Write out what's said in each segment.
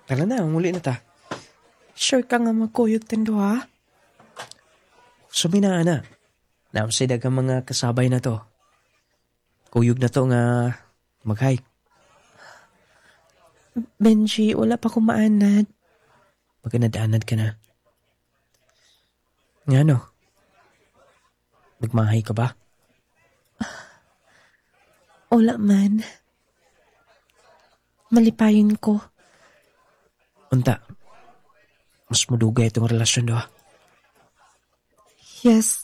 Tara na, muli na ta. Sure ka nga magkuyog tando ha? Sabi na, ana. Naamsay dagang mga kasabay na to. Kuyog na to nga mag-hike. Benji, wala pa kumaanad. Magkanad-anad ka na. Nga no? Nagmahay ka ba? Wala man. Malipayon ko. Unta, mas mudugay itong relasyon do ha. Yes.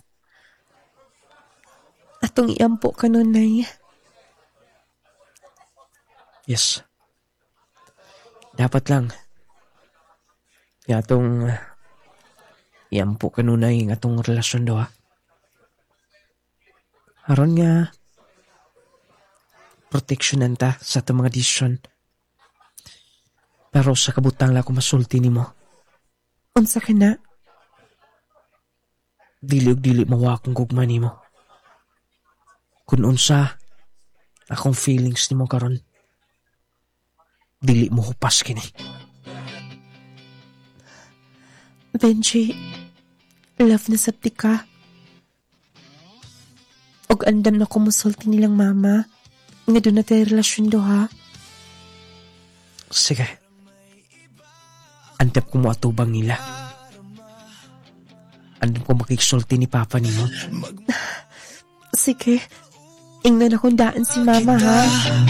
Atong iampo ka nun, Nay. Yes. Dapat lang. Kaya itong iampo kanunay ng atong relasyon do ha. Haron nga proteksyonan ta sa itong mga desisyon. Pero sa kabutang lang ako masulti ni mo. Unsa ka na? Dili mawakong gugma ni mo. Kung unsa, akong feelings ni mo karon, dili mo hupas kini. Benji, love na sabti ka. Og andam na kumusulti nilang mama. Nga doon na tayo relasyon do ha. Sige. Antep ko mo atubang nila. Andam ko makiksulti ni Papa ni mo. Sige. Ingnan akong daan si mama ha.